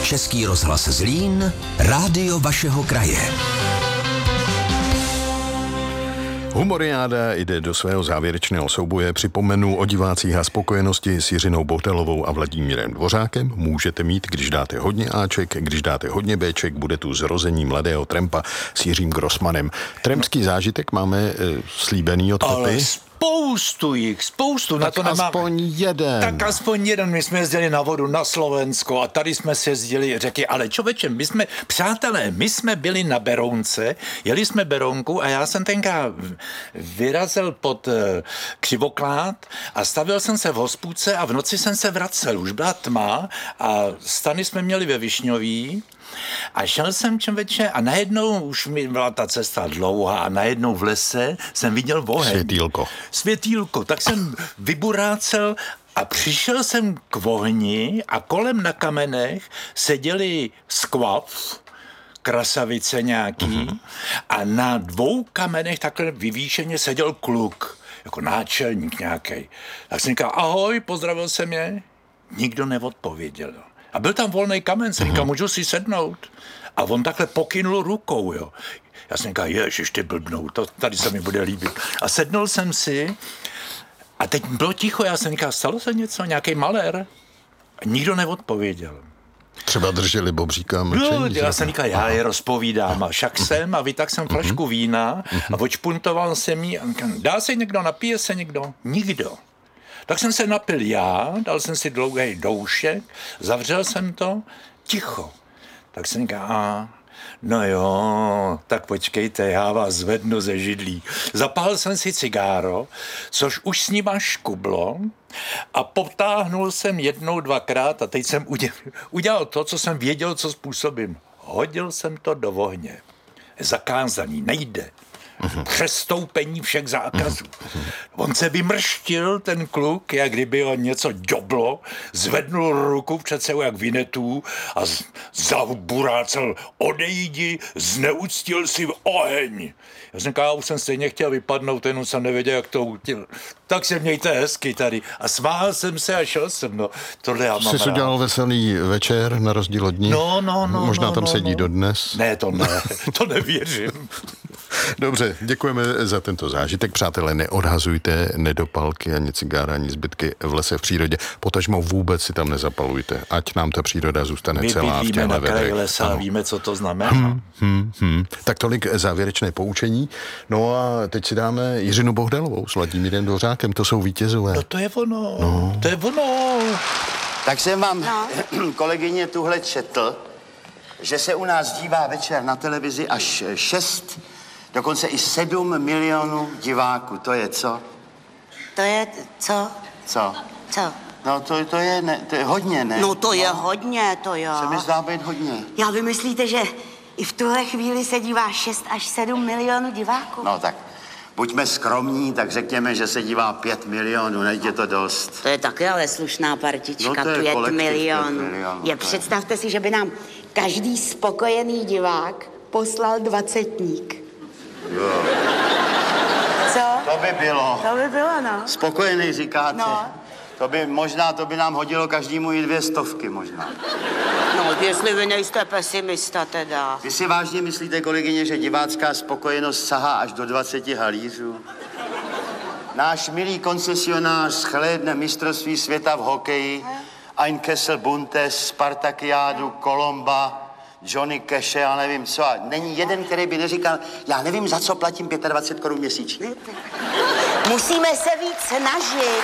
Český rozhlas Zlín, rádio vašeho kraje. Humoriáda jde do svého závěrečného souboje. Připomenu o divácích a spokojenosti s Jiřinou Bohdalovou a Vladimírem Dvořákem. Můžete mít, když dáte hodně Aček, když dáte hodně Bček, bude tu zrození mladého Trampa s Jiřím Grossmanem. Trampský zážitek máme slíbený od Pepy. Spoustu. Tak aspoň jeden. Tak aspoň jeden. My jsme jezdili na vodu na Slovensko a tady jsme se jezdili řeky, ale člověče, my jsme byli na Berounce, jeli jsme Berounku a já jsem tenkrát vyrazil pod Křivoklád a stavil jsem se v hospůdce a v noci jsem se vracel. Už byla tma a stany jsme měli ve Višňový. A šel jsem člověče a najednou už mi byla ta cesta dlouhá a najednou v lese jsem viděl oheň. Světýlko. Tak jsem vyburácel a přišel jsem k ohni a kolem na kamenech seděli skvav, krasavice nějaký a na 2 kamenech takhle vyvýšeně seděl kluk, jako náčelník nějaký. Tak jsem říkal, ahoj, pozdravil jsem je. Nikdo neodpověděl. A byl tam volný kamen, jsem říkal, můžu si sednout? A on takhle pokynul rukou, jo. Já jsem říkal, ježiš, ty blbnou, to tady se mi bude líbit. A sednul jsem si a teď bylo ticho, já jsem říkal, stalo se něco, nějaký malér? A nikdo neodpověděl. Třeba drželi bobříka mlčení. Já jsem říkal, já je rozpovídám a však jsem a vytáhl jsem flašku vína a odšpuntoval jsem jí a říkal, dá se někdo, napije se někdo? Nikdo. Tak jsem se napil já, dal jsem si dlouhý doušek, zavřel jsem to, ticho. Tak jsem říkal, no jo, tak počkejte, já vás zvednu ze židlí. Zapálil jsem si cigáro, což už s nima škublo a potáhnul jsem 1, 2krát a teď jsem udělal to, co jsem věděl, co způsobím. Hodil jsem to do ohně. Zakázaný, nejde. Přestoupení všech zákazů. On se vymrštil, ten kluk, jak kdyby ho něco ďoblo, zvednul ruku před sebou jak Vinetů a zaburácel, odejdi, zneuctil si oheň. Já jsem říkal, už jsem stejně chtěl vypadnout, jenom jsem nevěděl, jak to udělal. Tak se mějte hezky tady. A smál jsem se a šel jsem, no. Tohle já mám Jsi udělal veselý večer, na rozdíl od ní? No. Možná tam sedí dodnes? Ne, to nevěřím. Dobře, děkujeme za tento zážitek. Přátelé, neodhazujte nedopalky ani cigára, ani zbytky v lese v přírodě. Potažmo vůbec si tam nezapalujte, ať nám ta příroda zůstane celá v těle na kraji lesa a víme, co to znamená. Tak tolik závěrečné poučení. No a teď si dáme Jiřinu Bohdalovou s Vladimírem Dvořákem. To jsou vítězové. No to je ono. To je ono. Tak jsem vám, kolegyně, tuhle četl, že se u nás dívá večer na televizi až 6, dokonce i 7 milionů diváků. To je co? To je co? Co? Co? No to je hodně, ne? No to je hodně, to jo. Se mi zdá být hodně. Já vy myslíte, že i v tuhle chvíli se dívá 6 až 7 milionů diváků? No tak buďme skromní, tak řekněme, že se dívá 5 milionů, nejde to dost. To je taky ale slušná partička, no 5 milionů. Představte si, že by nám každý spokojený divák poslal 20. Jo. Co? To by bylo. To by bylo, no. Spokojený říkáte? No. To by nám hodilo každému i 200 možná. No, jestli vy nejste pesimista teda. Vy si vážně myslíte, kolegyně, že divácká spokojenost sahá až do 20 halířů? Náš milý koncesionář shlédne mistrovství světa v hokeji, Ein Kessel Buntes, Spartakiádu, Kolomba, Johnny Cash, já nevím co. A není jeden, který by neříkal, já nevím, za co platím 25 korun měsíčně. Musíme se víc snažit.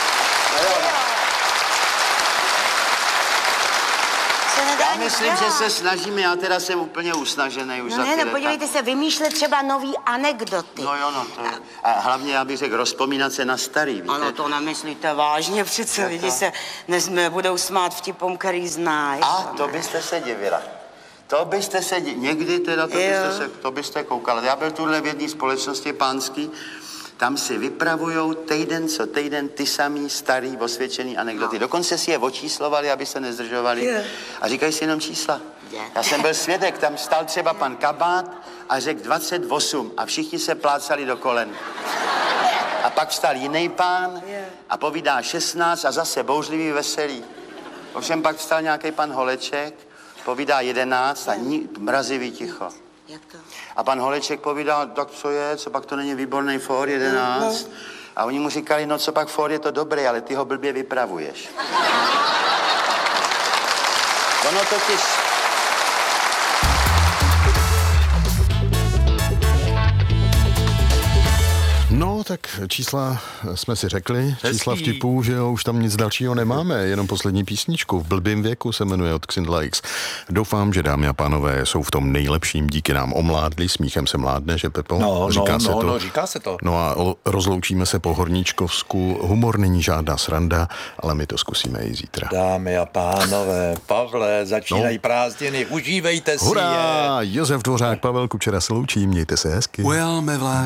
Já myslím, že se snažíme, já teda jsem úplně usnažený už za ty leta. Podívejte se, vymýšlet třeba nový anekdoty. No jo, to je. A hlavně já bych řekl, rozpomínat se na starý, víte? Ano, to nemyslíte vážně, přece lidi se budou smát vtipům, který znají. A to byste se divila. Někdy teda, to byste koukala. Já byl tuhle v jedné společnosti pánský, tam si vypravujou týden co týden ty samý starý osvědčený anekdoty. Dokonce si je očíslovali, aby se nezdržovali. A říkají si jenom čísla. Já jsem byl svědek, tam stál třeba pan Kabát a řekl 28 a všichni se plácali do kolen. A pak vstal jiný pán a povídá 16 a zase bouřlivý veselý. Ovšem pak vstal nějaký pan Holeček povídá 11 a mrazivý ticho. Jak to? A pan Holeček povídal, tak co je, co pak to není výborný Ford 11? A oni mu říkali, no co pak Ford je to dobrý, ale ty ho blbě vypravuješ. Ono totiž... No, tak čísla jsme si řekli, čísla vtipů, že jo, už tam nic dalšího nemáme, jenom poslední písničku v blbým věku se jmenuje od Xindla X. Doufám, že dámy a pánové jsou v tom nejlepším, díky nám omládli, smíchem se mládne, že Pepo? Říká se to. No a rozloučíme se po Horníčkovsku, humor není žádná sranda, ale my to zkusíme i zítra. Dámy a pánové, Pavle, začínají prázdniny, užívejte si je. Hurá, Josef Dvořák, Pavel Kučera se loučí, mějte se hezky.